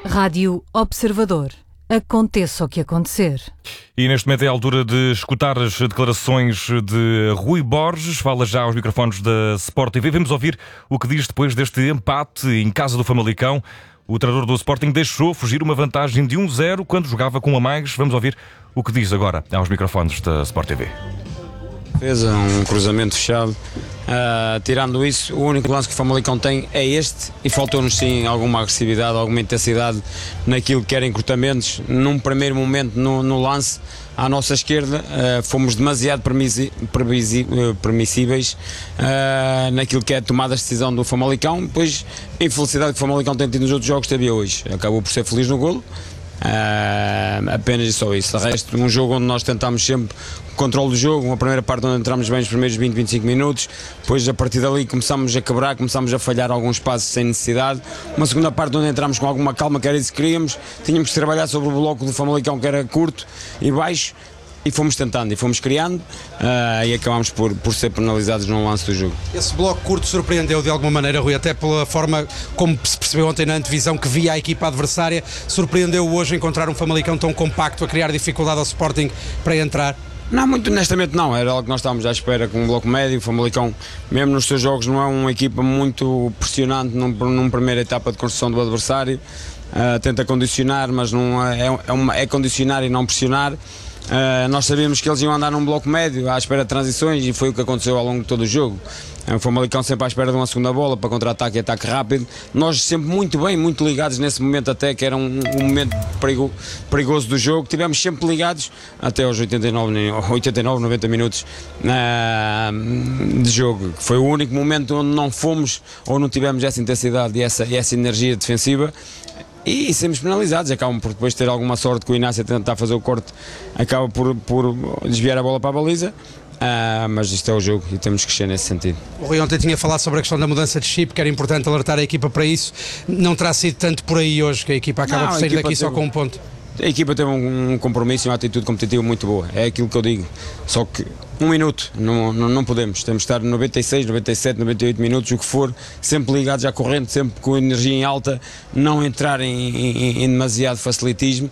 Rádio Observador. Aconteça o que acontecer. E neste momento é a altura de escutar as declarações de Rui Borges. Fala já aos microfones da Sport TV. Vamos ouvir o que diz depois deste empate em casa do Famalicão. O treinador do Sporting deixou fugir uma vantagem de 1-0 quando jogava com a mais. Vamos ouvir o que diz agora aos microfones da Sport TV. Fez um cruzamento fechado. Tirando isso, o único lance que o Famalicão tem é este, e faltou-nos sim alguma agressividade, alguma intensidade naquilo que eram encurtamentos. Num primeiro momento no lance à nossa esquerda, fomos demasiado permissíveis naquilo que é a tomada de decisão do Famalicão. Depois, a infelicidade que o Famalicão tem tido nos outros jogos teve hoje. Acabou por ser feliz no golo. Apenas e só isso. De resto, um jogo onde nós tentámos sempre o controle do jogo, uma primeira parte onde entramos bem nos primeiros 20, 25 minutos, depois a partir dali começámos a quebrar, começámos a falhar alguns passos sem necessidade, uma segunda parte onde entramos com alguma calma, que era isso que queríamos, tínhamos que trabalhar sobre o bloco do Famalicão, que era curto e baixo, e fomos tentando e fomos criando, e acabámos por ser penalizados no lance do jogo. Esse bloco curto surpreendeu de alguma maneira, Rui, até pela forma como se percebeu ontem na antevisão, que via a equipa adversária? Surpreendeu hoje encontrar um Famalicão tão compacto a criar dificuldade ao Sporting para entrar? Não, muito honestamente não, era algo que nós estávamos à espera com um bloco médio. O Famalicão, mesmo nos seus jogos, não é uma equipa muito pressionante numa primeira etapa de construção do adversário. Tenta condicionar, mas não é condicionar e não pressionar. Nós sabíamos que eles iam andar num bloco médio à espera de transições, e foi o que aconteceu ao longo de todo o jogo. O Famalicão sempre à espera de uma segunda bola para contra-ataque e ataque rápido. Nós sempre muito bem, muito ligados nesse momento, até que era um momento perigoso do jogo. Tivemos sempre ligados até aos 89, 90 minutos de jogo. Foi o único momento onde não fomos ou não tivemos essa intensidade e essa energia defensiva. E sermos penalizados, acabam por depois ter alguma sorte que o Inácio a tentar fazer o corte, acaba por desviar a bola para a baliza, mas isto é o jogo e temos que crescer nesse sentido. O Rui ontem tinha falado sobre a questão da mudança de chip, que era importante alertar a equipa para isso. Não terá sido tanto por aí hoje, que a equipa acaba por sair daqui só com um ponto? A equipa teve um compromisso e uma atitude competitiva muito boa, é aquilo que eu digo, só que um minuto, não podemos, temos de estar 96, 97, 98 minutos, o que for, sempre ligados à corrente, sempre com energia em alta, não entrar em demasiado facilitismo,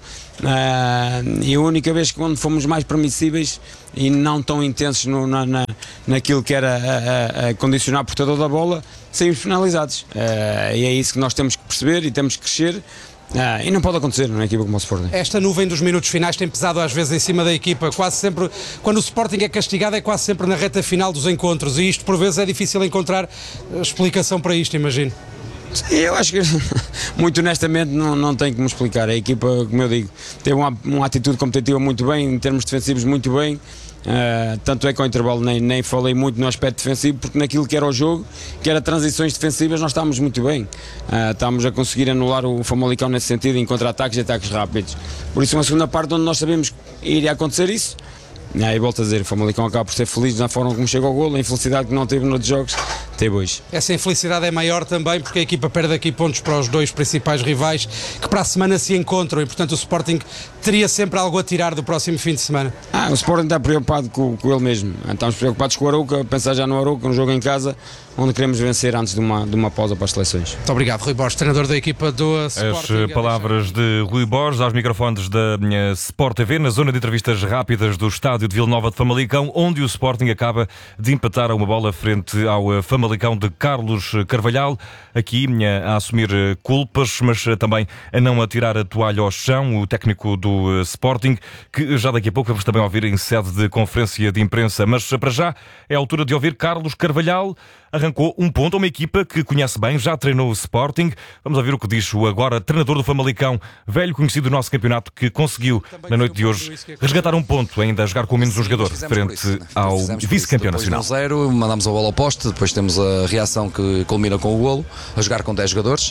e a única vez que quando fomos mais permissíveis e não tão intensos naquilo que era a condicionar o portador da bola, saímos penalizados, e é isso que nós temos que perceber e temos que crescer. E não pode acontecer numa equipa como o Sporting. Esta nuvem dos minutos finais tem pesado às vezes em cima da equipa, quase sempre, quando o Sporting é castigado, é quase sempre na reta final dos encontros, e isto por vezes é difícil encontrar explicação para isto, imagino. Eu acho que, muito honestamente, não tenho como explicar. A equipa, como eu digo, teve uma atitude competitiva muito bem, em termos defensivos muito bem. Tanto é que ao intervalo nem falei muito no aspecto defensivo, porque naquilo que era o jogo, que era transições defensivas, nós estávamos muito bem. Estávamos a conseguir anular o Famalicão nesse sentido, em contra-ataques e ataques rápidos. Por isso, uma segunda parte onde nós sabíamos que iria acontecer isso. E volto a dizer, o Famalicão acaba por ser feliz na forma como chega ao golo, a infelicidade que não teve noutros jogos, teve hoje. Essa infelicidade é maior também porque a equipa perde aqui pontos para os dois principais rivais, que para a semana se encontram, e portanto o Sporting teria sempre algo a tirar do próximo fim de semana. O Sporting está preocupado com ele mesmo. Estamos preocupados com o Arouca, pensar já no Arouca, um jogo em casa, onde queremos vencer antes de uma pausa para as seleções. Muito obrigado, Rui Borges, treinador da equipa do Sporting. As palavras de Rui Borges aos microfones da Sport TV, na zona de entrevistas rápidas do estádio de Vila Nova de Famalicão, onde o Sporting acaba de empatar a uma bola frente ao Famalicão de Carlos Carvalhal, aqui a assumir culpas, mas também a não atirar a toalha ao chão, o técnico do Sporting, que já daqui a pouco vamos também ouvir em sede de conferência de imprensa. Mas para já é a altura de ouvir Carlos Carvalhal. Arrancou um ponto a uma equipa que conhece bem, já treinou o Sporting. Vamos ouvir o que diz o agora treinador do Famalicão, velho conhecido do nosso campeonato, que conseguiu na noite de hoje resgatar um ponto, ainda a jogar com menos um jogador, frente ao vice-campeão nacional. 1-0, mandamos a bola ao poste, depois temos a reação que culmina com o golo, a jogar com 10 jogadores.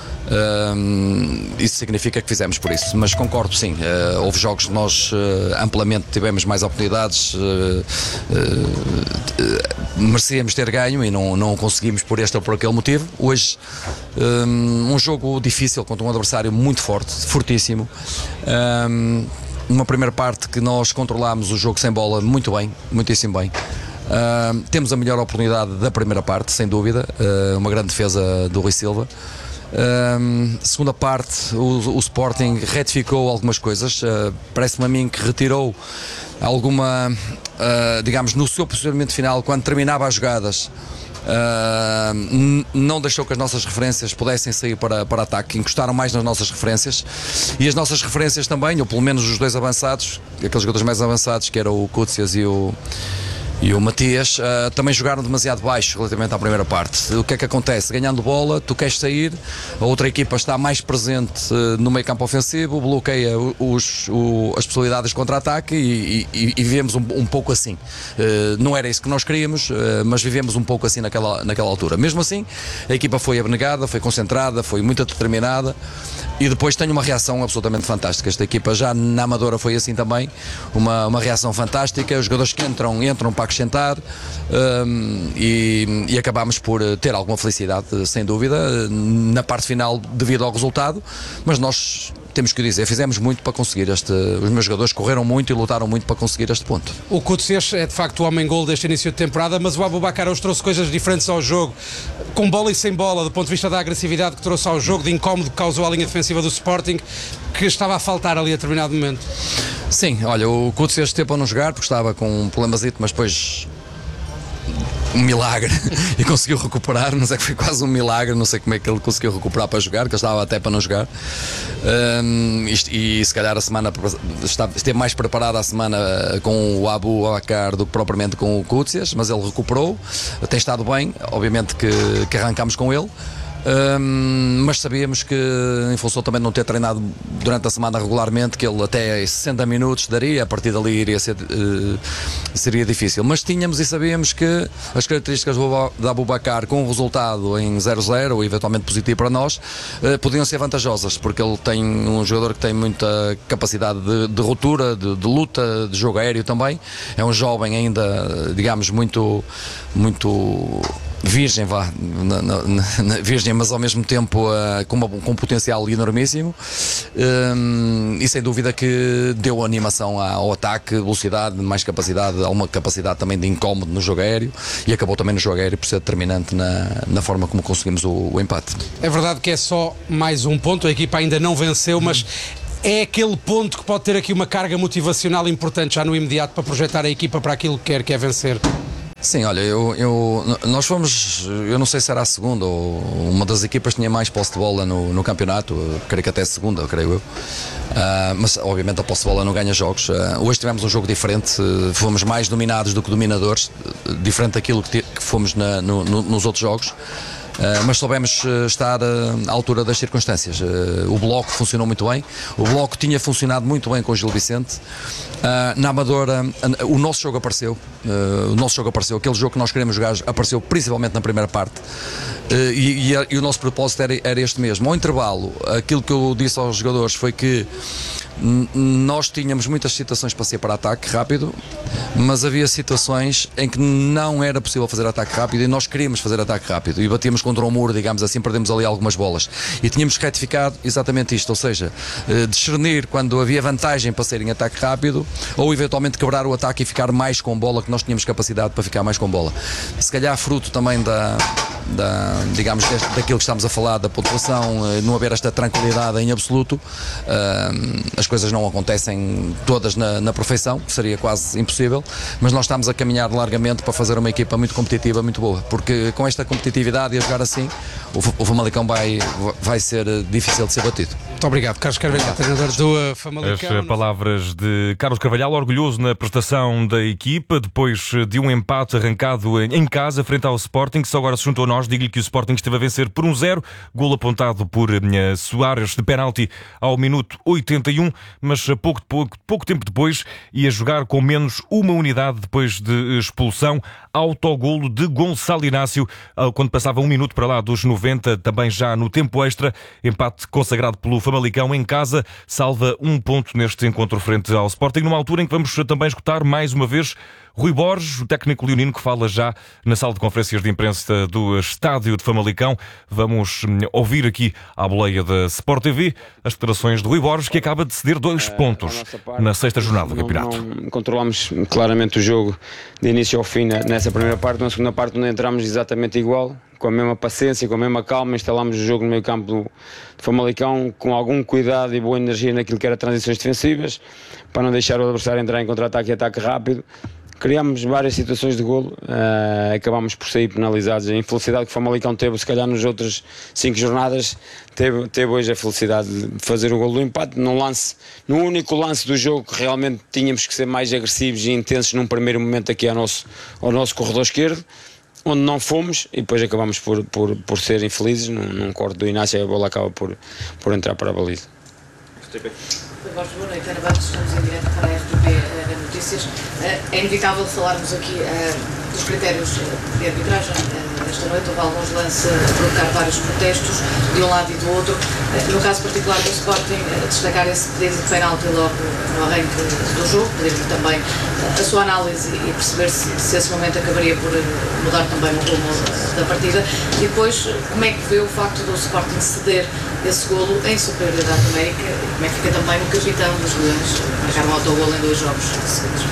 Isso significa que fizemos por isso, mas concordo, sim, houve jogos que nós amplamente tivemos mais oportunidades, merecíamos ter ganho e não conseguimos por este ou por aquele motivo. Hoje um jogo difícil contra um adversário muito forte, fortíssimo, uma primeira parte que nós controlámos o jogo sem bola muito bem, muitíssimo bem. Temos a melhor oportunidade da primeira parte, sem dúvida, uma grande defesa do Rui Silva. Segunda parte, o Sporting retificou algumas coisas. Parece-me a mim que retirou alguma, digamos, no seu posicionamento final, quando terminava as jogadas, não deixou que as nossas referências pudessem sair para ataque, encostaram mais nas nossas referências, e as nossas referências também, ou pelo menos os dois avançados, aqueles jogadores mais avançados, que eram o Cúcias e o Matias, também jogaram demasiado baixo relativamente à primeira parte. O que é que acontece? Ganhando bola, tu queres sair, a outra equipa está mais presente no meio campo ofensivo, bloqueia as possibilidades de contra-ataque e vivemos um pouco assim. Não era isso que nós queríamos, mas vivemos um pouco assim naquela altura. Mesmo assim, a equipa foi abnegada, foi concentrada, foi muito determinada, e depois tem uma reação absolutamente fantástica. Esta equipa já na Amadora foi assim também, uma reação fantástica. Os jogadores que entram para acrescentar, e acabámos por ter alguma felicidade, sem dúvida, na parte final devido ao resultado, mas nós temos que dizer, fizemos muito para conseguir os meus jogadores correram muito e lutaram muito para conseguir este ponto. O Cúcias é de facto o homem-gol deste início de temporada, mas o Aboubakar hoje trouxe coisas diferentes ao jogo, com bola e sem bola, do ponto de vista da agressividade que trouxe ao jogo, de incómodo que causou à linha defensiva do Sporting, que estava a faltar ali a determinado momento. Sim, olha, o Cúcias esteve para não jogar porque estava com um problemazito, mas depois um milagre e conseguiu recuperar, não sei, que foi quase um milagre, não sei como é que ele conseguiu recuperar para jogar, que ele estava até para não jogar, e se calhar a semana esteve mais preparada a semana com o Aboubakar do que propriamente com o Cúcias, mas ele recuperou, tem estado bem, obviamente que arrancámos com ele. Mas sabíamos que, em função também de não ter treinado durante a semana regularmente, que ele até 60 minutos daria, a partir dali seria difícil, mas tínhamos e sabíamos que as características da Aboubakar, com o resultado em 0-0 ou eventualmente positivo para nós, podiam ser vantajosas, porque ele tem um jogador que tem muita capacidade de ruptura, de luta, de jogo aéreo também, é um jovem ainda, digamos, muito virgem, virgem, mas ao mesmo tempo com um potencial enormíssimo, e sem dúvida que deu animação ao ataque, velocidade, mais capacidade, alguma capacidade também de incómodo no jogo aéreo, e acabou também no jogo aéreo por ser determinante na forma como conseguimos o empate. É verdade que é só mais um ponto, a equipa ainda não venceu, mas é aquele ponto que pode ter aqui uma carga motivacional importante já no imediato para projetar a equipa para aquilo que quer, que é vencer. Sim, olha, nós fomos, eu não sei se era a segunda ou uma das equipas que tinha mais posse de bola no campeonato, creio que até a segunda, creio eu, mas obviamente a posse de bola não ganha jogos. Hoje tivemos um jogo diferente, fomos mais dominados do que dominadores, diferente daquilo que fomos nos outros jogos. Mas soubemos estar à altura das circunstâncias. O bloco funcionou muito bem, o bloco tinha funcionado muito bem com o Gil Vicente. Na Amadora o nosso jogo apareceu, aquele jogo que nós queremos jogar apareceu principalmente na primeira parte, e o nosso propósito era este mesmo. Ao intervalo, aquilo que eu disse aos jogadores foi que nós tínhamos muitas situações para ser para ataque rápido, mas havia situações em que não era possível fazer ataque rápido e nós queríamos fazer ataque rápido e batíamos contra um muro, digamos assim, perdemos ali algumas bolas e tínhamos que retificar exatamente isto, ou seja, discernir quando havia vantagem para ser em ataque rápido ou eventualmente quebrar o ataque e ficar mais com bola, que nós tínhamos capacidade para ficar mais com bola. Se calhar fruto também digamos, daquilo que estamos a falar, da pontuação, não haver esta tranquilidade em absoluto, as coisas não acontecem todas na perfeição, seria quase impossível, mas nós estamos a caminhar largamente para fazer uma equipa muito competitiva, muito boa, porque com esta competitividade e a jogar assim, o Famalicão vai ser difícil de ser batido. Muito obrigado, Carlos Carvalhal, treinador do Famalicão. As palavras de Carlos Carvalhal, orgulhoso na prestação da equipa, depois de um empate arrancado em casa, frente ao Sporting, que só agora se juntou a nós. Digo-lhe que o Sporting esteve a vencer por 1-0, golo apontado por Soares de penalti ao minuto 81, mas pouco tempo depois ia jogar com menos uma unidade depois de expulsão. Autogolo de Gonçalo Inácio, quando passava um minuto para lá dos 90, também já no tempo extra. Empate consagrado pelo Famalicão em casa, salva um ponto neste encontro frente ao Sporting, numa altura em que vamos também escutar mais uma vez Rui Borges, o técnico leonino, que fala já na sala de conferências de imprensa do estádio de Famalicão. Vamos ouvir aqui à boleia da Sport TV as declarações de Rui Borges, que acaba de ceder 2 pontos na sexta jornada do campeonato. Não controlámos claramente o jogo de início ao fim nessa primeira parte. Na segunda parte, onde entramos exatamente igual, com a mesma paciência, com a mesma calma, instalámos o jogo no meio campo de Famalicão, com algum cuidado e boa energia naquilo que era transições defensivas, para não deixar o adversário entrar em contra-ataque e ataque rápido. Criámos várias situações de golo, acabámos por sair penalizados. A infelicidade que o Famalicão teve, se calhar nas outras 5 jornadas, teve hoje a felicidade de fazer o golo do empate no único lance do jogo que realmente tínhamos que ser mais agressivos e intensos num primeiro momento aqui ao nosso corredor esquerdo, onde não fomos, e depois acabámos por ser infelizes. Num corte do Inácio, a bola acaba por entrar para a baliza. Boa noite, Ana Barros, estamos em direto para a RTP Notícias. É inevitável falarmos aqui dos critérios de arbitragem. Esta noite houve alguns lances a provocar vários protestos, de um lado e do outro. No caso particular do Sporting, destacar esse pedido de penalti logo no arranque do jogo, pedir-lhe também a sua análise e perceber se esse momento acabaria por mudar também o rumo da partida. E depois, como é que vê o facto do Sporting ceder esse golo em superioridade numérica, e como é que fica também o capitão dos Leões, marcar um autogolo em 2 jogos seguidos?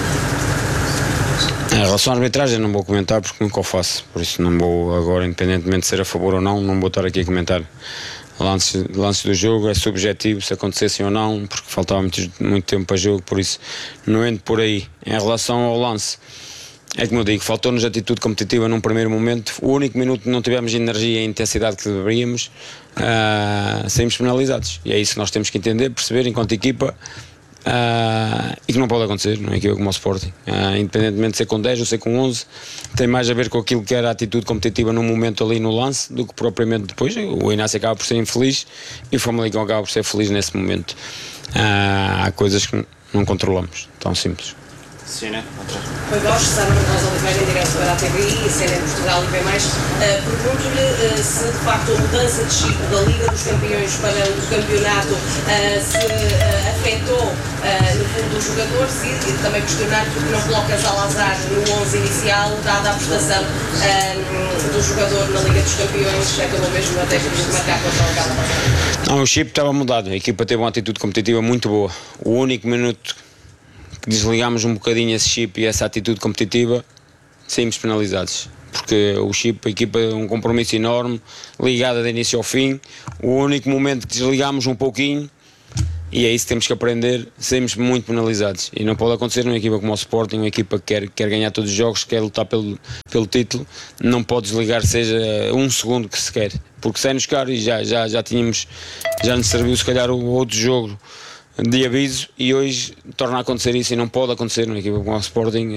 Em relação à arbitragem não vou comentar porque nunca o faço, por isso não vou agora, independentemente de ser a favor ou não vou estar aqui a comentar lances do jogo. É subjetivo se acontecessem ou não, porque faltava muito tempo para jogo, por isso não entro por aí. Em relação ao lance, é como eu digo, faltou-nos atitude competitiva num primeiro momento. O único minuto que não tivemos energia e intensidade que deveríamos, saímos penalizados, e é isso que nós temos que entender, perceber enquanto equipa. E que não pode acontecer numa equipa como o Sporting, independentemente de ser com 10 ou ser com 11, tem mais a ver com aquilo que era a atitude competitiva no momento ali no lance do que propriamente depois. O Inácio acaba por ser infeliz e o Famalicão acaba por ser feliz nesse momento. Há coisas que não controlamos, tão simples. Foi Borges, Sara Rosa Oliveira, em direto para a TVI e CNN Portugal e B+. Pergunto-lhe se de facto a mudança de chip da Liga dos Campeões para o campeonato se afetou no fundo os jogadores, e também questionar porque não coloca Salazar no 11 inicial, dada a prestação do jogador na Liga dos Campeões, acabou mesmo até por marcar contra o Galo. Não, o chip estava mudado, a equipa teve uma atitude competitiva muito boa. O único minuto que desligámos um bocadinho esse chip e essa atitude competitiva, saímos penalizados, porque o chip, a equipa, é um compromisso enorme, ligada de início ao fim. O único momento que desligámos um pouquinho, e é isso que temos que aprender, saímos muito penalizados, e não pode acontecer numa equipa como o Sporting, uma equipa que quer ganhar todos os jogos, quer lutar pelo título, não pode desligar seja um segundo que se quer, porque sai-nos caro. E já nos serviu se calhar o outro jogo de aviso, e hoje torna a acontecer isso, e não pode acontecer numa equipa como o Sporting,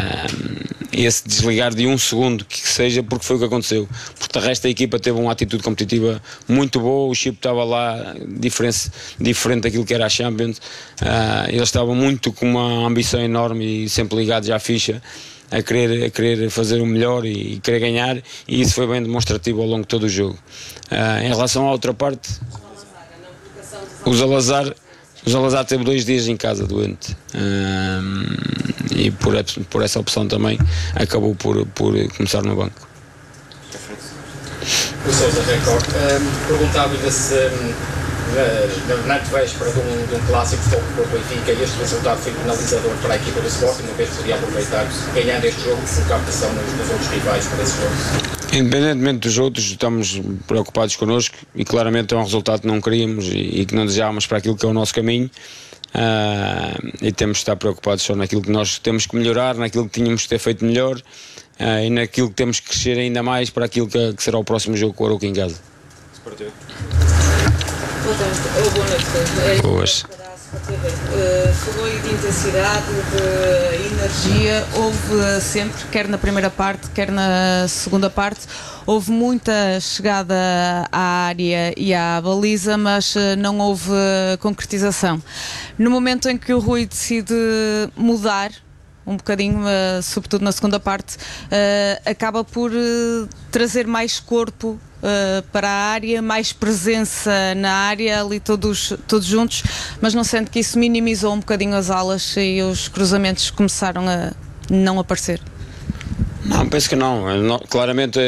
esse desligar de um segundo que seja, porque foi o que aconteceu. Porque de resto a equipa teve uma atitude competitiva muito boa, o chip estava lá diferente daquilo que era a Champions, eles estavam muito com uma ambição enorme e sempre ligados à ficha, a querer fazer o melhor e querer ganhar, e isso foi bem demonstrativo ao longo de todo o jogo. Em relação à outra parte, o Salazar teve 2 dias em casa doente, e por essa opção também acabou por começar no banco. O Sousa Record perguntava-lhe se na véspera de um clássico Futebol Clube Benfica, este resultado foi penalizador para a equipa do Sporting, uma vez que podia aproveitar, ganhando este jogo, colocar pressão nos outros rivais para esse jogo. Independentemente dos outros, estamos preocupados connosco, e claramente é um resultado que não queríamos e que não desejávamos para aquilo que é o nosso caminho, e temos de estar preocupados só naquilo que nós temos que melhorar, naquilo que tínhamos que ter feito melhor, e naquilo que temos que crescer ainda mais para aquilo que será o próximo jogo com o Arouca em casa. Boa noite. Boas. Falou aí de intensidade, de energia, houve sempre, quer na primeira parte, quer na segunda parte, houve muita chegada à área e à baliza, mas não houve concretização. No momento em que o Rui decide mudar um bocadinho, sobretudo na segunda parte, acaba por trazer mais corpo para a área, mais presença na área, ali todos juntos, mas não sente que isso minimizou um bocadinho as alas e os cruzamentos começaram a não aparecer? Não, penso que não. Claramente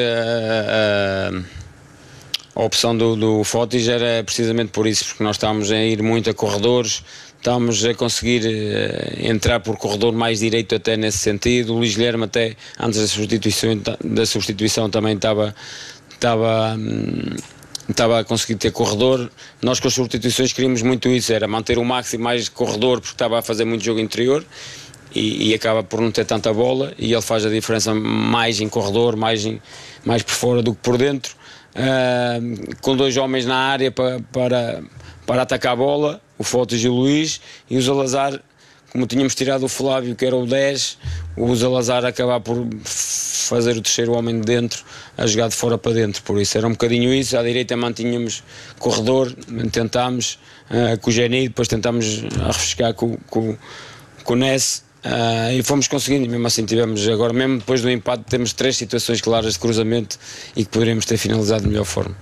a opção do Fotis era precisamente por isso, porque nós estávamos a ir muito a corredores, estávamos a conseguir entrar por corredor mais direito até nesse sentido. O Luís Guilherme, até antes da substituição também estava estava a conseguir ter corredor. Nós com as substituições queríamos muito isso, era manter o máximo mais corredor, porque estava a fazer muito jogo interior e acaba por não ter tanta bola, e ele faz a diferença mais em corredor, mais por fora do que por dentro, com 2 homens na área para atacar a bola, o Fotos e o Luís, e o Zalazar, como tínhamos tirado o Flávio, que era o 10, o Zalazar acabar por fazer o terceiro homem de dentro a jogar de fora para dentro. Por isso era um bocadinho isso. À direita mantínhamos corredor, tentámos com o Geni, depois tentámos refrescar com o Ness, e fomos conseguindo. Mesmo assim tivemos, agora mesmo depois do empate, temos 3 situações claras de cruzamento e que poderíamos ter finalizado de melhor forma.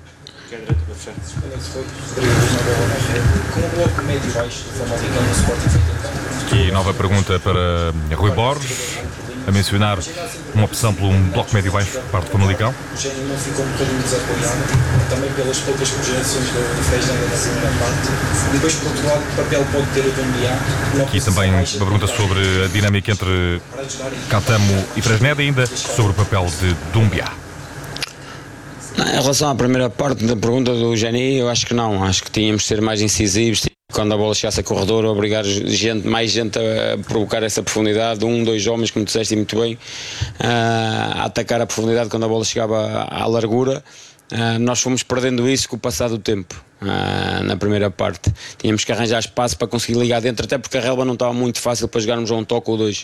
Com o bloco médio e baixo do Famalicão no Sporting. E nova pergunta para Rui Borges, a mencionar uma opção por um bloco médio baixo por parte do Famalicão. O Gênio não ficou um bocadinho desapoiado, também pelas poucas projeções do Fresneda na segunda parte. Depois, por outro lado, que papel pode ter o Dumbiá? Aqui também uma pergunta sobre a dinâmica entre Catamo e Fresneda, e ainda sobre o papel de Dumbiá. Em relação à primeira parte da pergunta do Geni, eu acho que não. Acho que tínhamos de ser mais incisivos. Quando a bola chegasse a corredor, obrigar mais gente a provocar essa profundidade, 1, 2 homens, como disseste muito bem, a atacar a profundidade quando a bola chegava à largura. Nós fomos perdendo isso com o passar do tempo. Na primeira parte tínhamos que arranjar espaço para conseguir ligar dentro, até porque a relva não estava muito fácil para jogarmos a um toque ou 2.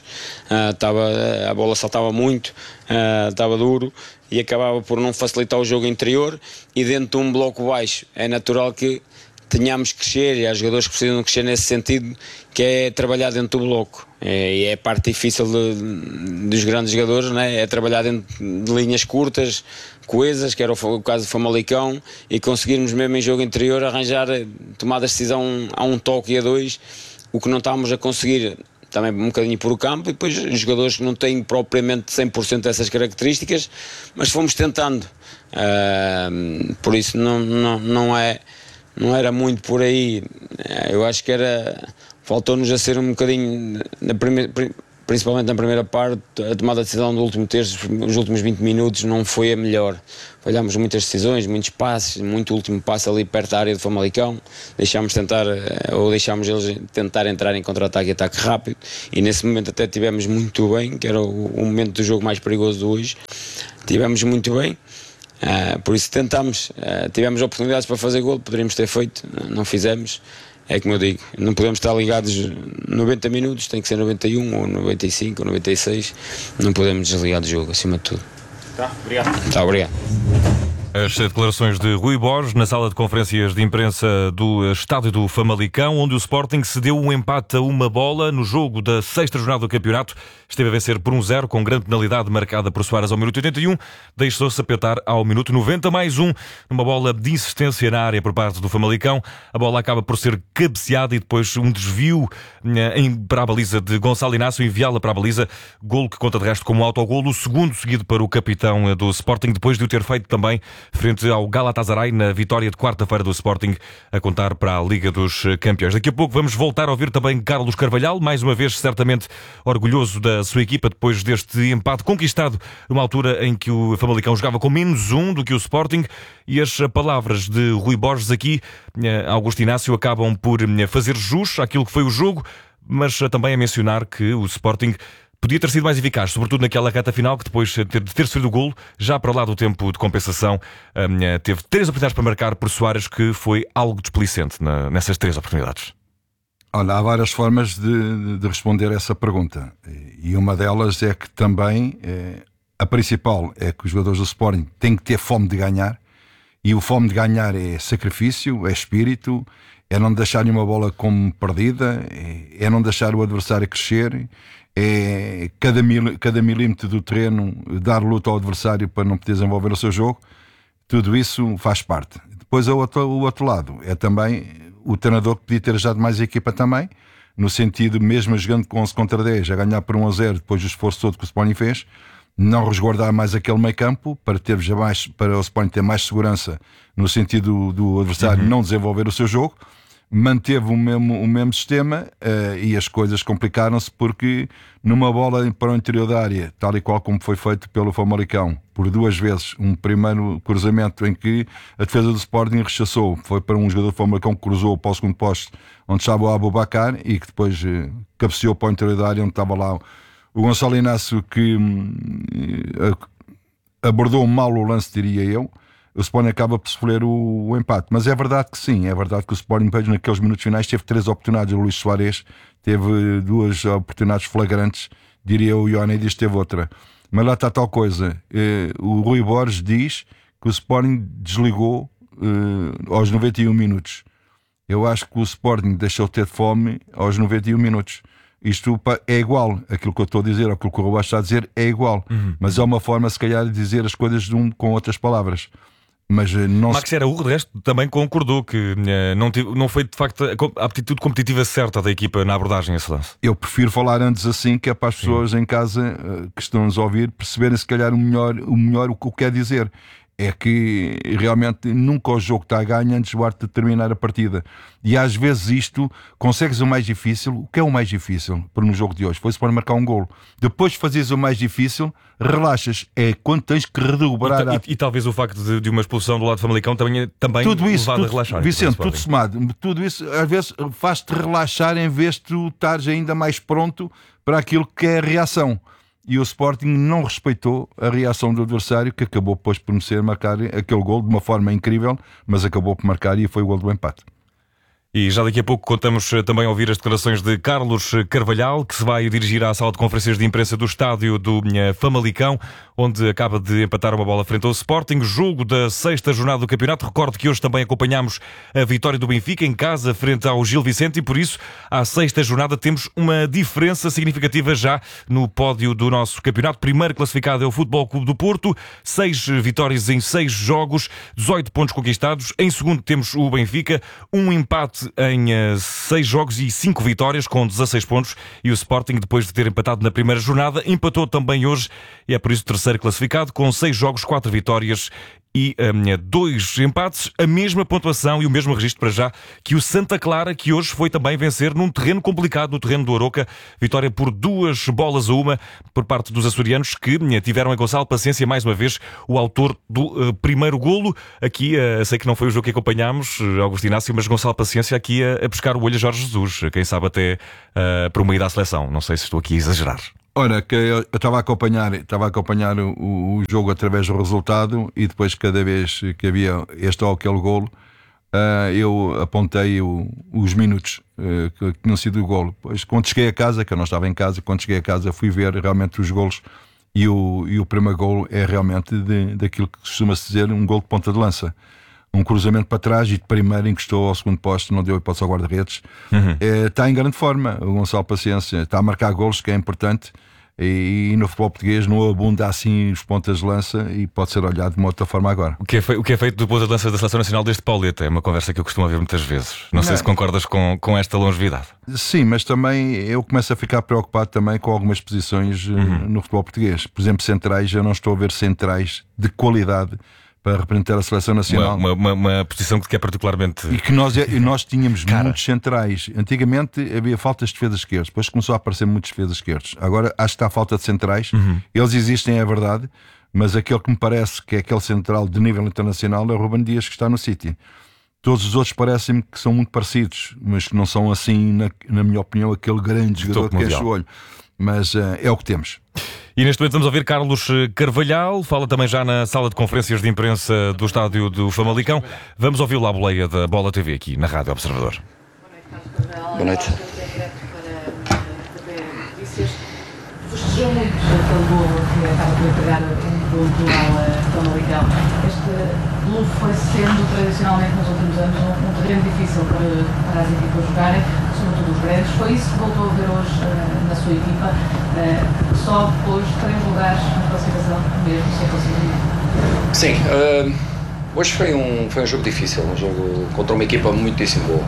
A bola saltava muito, estava duro e acabava por não facilitar o jogo interior, e dentro de um bloco baixo é natural que tenhamos que crescer, e há jogadores que precisam crescer nesse sentido, que é trabalhar dentro do bloco, e é a parte difícil dos grandes jogadores, né? É trabalhar dentro de linhas curtas, coesas, que era o caso do Famalicão, e conseguirmos mesmo em jogo interior arranjar tomadas de decisão a um toque e a 2, o que não estávamos a conseguir também um bocadinho por o campo, e depois os jogadores que não têm propriamente 100% dessas características, mas fomos tentando, por isso não era muito por aí. Eu acho que faltou-nos a ser um bocadinho, principalmente na primeira parte, a tomada de decisão do último terço, os últimos 20 minutos não foi a melhor. Falhámos muitas decisões, muitos passes, muito último passe ali perto da área do Famalicão, deixámos eles tentar entrar em contra-ataque e ataque rápido, e nesse momento até tivemos muito bem, que era o momento do jogo mais perigoso de hoje, tivemos muito bem. Por isso tentámos, tivemos oportunidades para fazer golo, poderíamos ter feito, não fizemos. É como eu digo, não podemos estar ligados 90 minutos, tem que ser 91 ou 95 ou 96, não podemos desligar do jogo, acima de tudo. Obrigado. Tá, obrigado. As declarações de Rui Borges na sala de conferências de imprensa do estádio do Famalicão, onde o Sporting cedeu um empate a 1 bola no jogo da 6ª jornada do campeonato. Esteve a vencer por 1-0, com grande penalidade marcada por Soares ao minuto 81. Deixou-se apertar ao minuto 90, mais um, numa bola de insistência na área por parte do Famalicão. A bola acaba por ser cabeceada e depois um desvio para a baliza de Gonçalo Inácio, enviá-la para a baliza. Golo que conta de resto como autogolo, o segundo seguido para o capitão do Sporting, depois de o ter feito também frente ao Galatasaray na vitória de quarta-feira do Sporting, a contar para a Liga dos Campeões. Daqui a pouco vamos voltar a ouvir também Carlos Carvalhal, mais uma vez certamente orgulhoso da sua equipa depois deste empate conquistado numa altura em que o Famalicão jogava com -1 do que o Sporting, e as palavras de Rui Borges aqui, Augusto Inácio, acabam por fazer jus àquilo que foi o jogo, mas também a mencionar que o Sporting podia ter sido mais eficaz, sobretudo naquela reta final, que depois de ter sofrido o golo, já para lá do tempo de compensação, teve 3 oportunidades para marcar por Soares, que foi algo displicente nessas 3 oportunidades. Olha, há várias formas de responder a essa pergunta, e uma delas é que também, a principal é que os jogadores do Sporting têm que ter fome de ganhar, e o fome de ganhar é sacrifício, é espírito, é não deixar nenhuma bola como perdida, é não deixar o adversário crescer, é cada milímetro do terreno dar luta ao adversário para não poder desenvolver o seu jogo. Tudo isso faz parte. Depois o outro lado é também o treinador que podia ter ajudado mais a equipa também, no sentido, mesmo jogando com 11 contra 10, a ganhar por 1-0 depois do esforço todo que o Sporting fez, não resguardar mais aquele meio campo para o Sporting ter mais segurança no sentido do adversário não desenvolver o seu jogo. manteve o mesmo sistema e as coisas complicaram-se porque numa bola para o interior da área, tal e qual como foi feito pelo Famalicão, por 2 vezes, um primeiro cruzamento em que a defesa do Sporting rechaçou, foi para um jogador do Famalicão que cruzou para o segundo poste onde estava o Aboubakar e que depois cabeceou para o interior da área onde estava lá o Gonçalo Inácio, que abordou mal o lance, diria eu. O Sporting acaba por sofrer o empate, mas é verdade que sim, é verdade que o Sporting naqueles minutos finais teve 3 oportunidades. O Luís Soares teve 2 oportunidades flagrantes, diria eu, e o Ioannidis teve outra. Mas lá está tal coisa, o Rui Borges diz que o Sporting desligou aos 91 minutos. Eu acho que o Sporting deixou de ter fome aos 91 minutos. Isto é igual, aquilo que eu estou a dizer, aquilo que o Rui está a dizer é igual, mas é uma forma se calhar de dizer as coisas com outras palavras. Mas não Max Araújo, de resto, também concordou que não foi de facto a aptitude competitiva certa da equipa na abordagem a esse lance. Eu prefiro falar antes assim, que é para as pessoas em casa que estão-nos a ouvir perceberem se calhar o melhor o que quer dizer. É que realmente nunca o jogo está a ganhar antes do árbitro de terminar a partida. E às vezes isto, consegues o mais difícil. O que é o mais difícil no jogo de hoje? Foi-se para marcar um golo. Depois de fazeres o mais difícil, relaxas. É quando tens que redobrar. E talvez o facto de uma expulsão do lado do Famalicão também tudo isso, levado a relaxar. Vicente, tudo somado. Tudo isso às vezes faz-te relaxar em vez de tu estares ainda mais pronto para aquilo que é a reação. E o Sporting não respeitou a reação do adversário, que acabou depois por marcar aquele gol de uma forma incrível, mas acabou por marcar e foi o gol do empate. E já daqui a pouco contamos também a ouvir as declarações de Carlos Carvalhal, que se vai dirigir à sala de conferências de imprensa do estádio do Famalicão, onde acaba de empatar uma bola frente ao Sporting, jogo da 6ª jornada do campeonato. Recordo que hoje também acompanhamos a vitória do Benfica em casa frente ao Gil Vicente e por isso à 6ª jornada temos uma diferença significativa já no pódio do nosso campeonato. Primeiro classificado é o Futebol Clube do Porto, 6 vitórias em 6 jogos, 18 pontos conquistados. Em segundo temos o Benfica, um empate em 6 jogos e 5 vitórias com 16 pontos, e o Sporting, depois de ter empatado na primeira jornada, empatou também hoje e é por isso terceiro classificado com 6 jogos, 4 vitórias e 2 empates, a mesma pontuação e o mesmo registro para já que o Santa Clara, que hoje foi também vencer num terreno complicado, no terreno do Aroca, vitória por 2-1 por parte dos açorianos, que tiveram em Gonçalo Paciência, mais uma vez, o autor do primeiro golo. Aqui, sei que não foi o jogo que acompanhámos, Augusto Inácio, mas Gonçalo Paciência aqui a pescar o olho a Jorge Jesus, quem sabe até por uma ida à seleção. Não sei se estou aqui a exagerar. Ora, que eu estava a acompanhar o jogo através do resultado e depois cada vez que havia este ou aquele golo, eu apontei os minutos que tinham sido o golo. Pois quando cheguei a casa, que eu não estava em casa, quando cheguei a casa fui ver realmente os golos e o primeiro golo é realmente daquilo que costuma-se dizer um golo de ponta de lança. Um cruzamento para trás e de primeiro encostou ao segundo poste, não deu hipótese ao guarda-redes. Está em grande forma o Gonçalo Paciência, está a marcar golos, que é importante, e no futebol português não abunda assim os pontas de lança e pode ser olhado de uma outra forma agora. O que é feito do ponta de lança da Seleção Nacional desde Pauleta? É uma conversa que eu costumo ouvir muitas vezes. Não sei se concordas com esta longevidade. Sim, mas também eu começo a ficar preocupado também com algumas posições no futebol português. Por exemplo, centrais, eu não estou a ver centrais de qualidade para representar a Seleção Nacional. Uma posição que é particularmente... E que nós tínhamos muitos centrais. Antigamente havia faltas de defesas esquerdos, depois começou a aparecer muitos defesas esquerdos. Agora acho que está a falta de centrais. Eles existem, é verdade, mas aquele que me parece que é aquele central de nível internacional é o Ruben Dias, que está no City. Todos os outros parecem-me que são muito parecidos, mas que não são assim, na minha opinião, aquele grande jogador que enche o olho. Mas é o que temos. E neste momento vamos ouvir Carlos Carvalhal, fala também já na sala de conferências de imprensa do estádio do Famalicão. Vamos ouvi-lo à boleia da Bola TV aqui na Rádio Observador. Boa noite. Festejou muito aquele golo que acaba de pegar um golo ao Famalicão. Este golo foi sendo tradicionalmente nos últimos anos um terreno difícil para as equipas jogarem, sobretudo os grandes. Foi isso que voltou a ver hoje na sua equipa. Só hoje 3 lugares na classificação, mesmo sem conseguir. Sim, hoje foi um jogo difícil, um jogo contra uma equipa muitíssimo boa.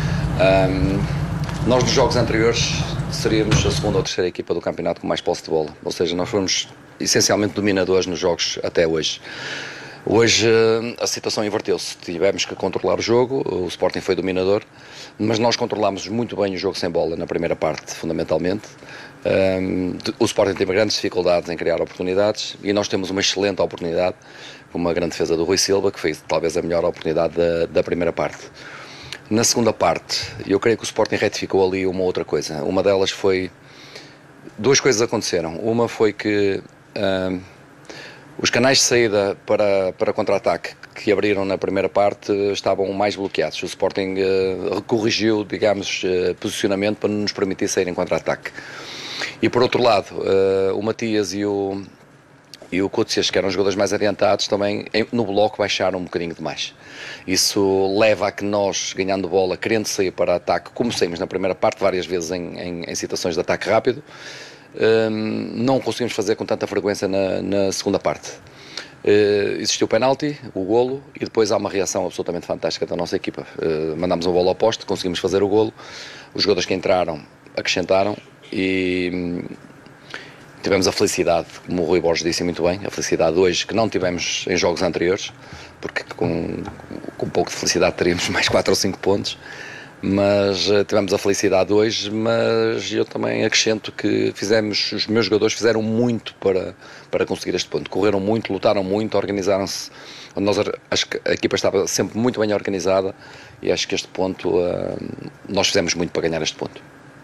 Nós nos jogos anteriores seríamos a 2ª ou 3ª equipa do campeonato com mais posse de bola, ou seja, nós fomos essencialmente dominadores nos jogos até hoje. Hoje a situação inverteu-se, tivemos que controlar o jogo, o Sporting foi dominador, mas nós controlámos muito bem o jogo sem bola na primeira parte, fundamentalmente. O Sporting teve grandes dificuldades em criar oportunidades e nós temos uma excelente oportunidade, com uma grande defesa do Rui Silva, que foi talvez a melhor oportunidade da primeira parte. Na segunda parte, eu creio que o Sporting retificou ali uma outra coisa. Uma delas foi... Duas coisas aconteceram. Uma foi que os canais de saída para contra-ataque que abriram na primeira parte estavam mais bloqueados. O Sporting corrigiu, digamos, posicionamento para nos permitir sair em contra-ataque. E por outro lado, o Matias e o Koutsias, que eram os jogadores mais adiantados, também no bloco baixaram um bocadinho demais. Isso leva a que nós, ganhando bola, querendo sair para ataque, como saímos na primeira parte, várias vezes em situações de ataque rápido, não conseguimos fazer com tanta frequência na segunda parte. Existiu o penalti, o golo, e depois há uma reação absolutamente fantástica da nossa equipa. Mandámos uma bola ao poste, conseguimos fazer o golo, os jogadores que entraram acrescentaram e tivemos a felicidade, como o Rui Borges disse muito bem, a felicidade hoje que não tivemos em jogos anteriores, porque com um pouco de felicidade teríamos mais 4 ou 5 pontos, mas tivemos a felicidade hoje, mas eu também acrescento que os meus jogadores fizeram muito para conseguir este ponto, correram muito, lutaram muito, organizaram-se, acho que a equipa estava sempre muito bem organizada e acho que este ponto, nós fizemos muito para ganhar este ponto.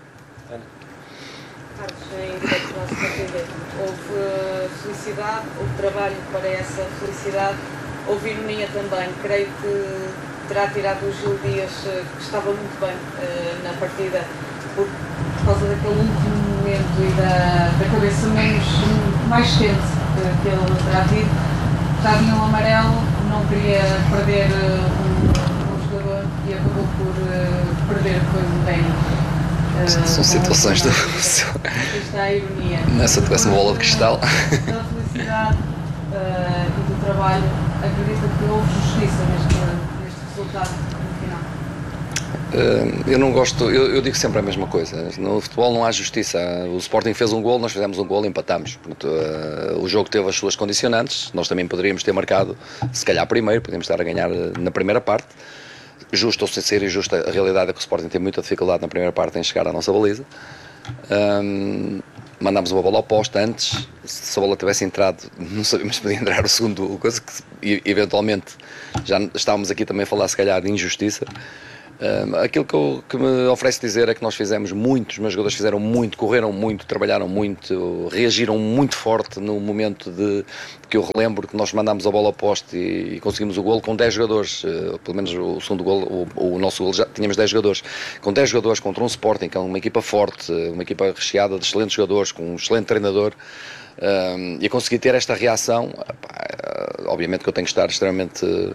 Houve felicidade, houve trabalho para essa felicidade, houve ironia também. Creio que terá tirado o Gil Dias, que estava muito bem na partida, por causa daquele último momento e da cabeça mais quente que ele terá tido. Já vinha um amarelo, não queria perder um jogador e acabou por perder depois o técnico. São situações Está a ironia. Nessa tivesse uma bola de cristal. Da felicidade e do trabalho, acredita que houve justiça neste resultado no final? Eu não gosto, eu digo sempre a mesma coisa. No futebol não há justiça. O Sporting fez um golo, nós fizemos um golo e empatámos. Portanto, o jogo teve as suas condicionantes. Nós também poderíamos ter marcado, se calhar primeiro, podíamos estar a ganhar na primeira parte. Justo ou sem ser injusto, a realidade é que o Sporting tem muita dificuldade na primeira parte em chegar à nossa baliza. Mandámos uma bola ao poste antes, se a bola tivesse entrado, não sabíamos se podia entrar o segundo, coisa que eventualmente já estávamos aqui também a falar se calhar de injustiça. Aquilo que me oferece dizer é que nós fizemos muito, os meus jogadores fizeram muito, correram muito, trabalharam muito, reagiram muito forte no momento que eu relembro que nós mandámos a bola ao poste e conseguimos o golo com 10 jogadores, pelo menos o segundo golo, o nosso golo já tínhamos 10 jogadores, com 10 jogadores contra um Sporting, que é uma equipa forte, uma equipa recheada de excelentes jogadores, com um excelente treinador, e conseguir ter esta reação, obviamente que eu tenho que estar extremamente